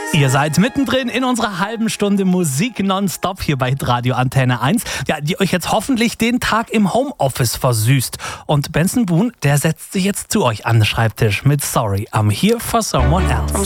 Ihr seid mittendrin in unserer halben Stunde Musik nonstop hier bei Radio Antenne 1, ja, die euch jetzt hoffentlich den Tag im Homeoffice versüßt. Und Benson Boone, der setzt sich jetzt zu euch an den Schreibtisch mit Sorry, I'm here for someone else.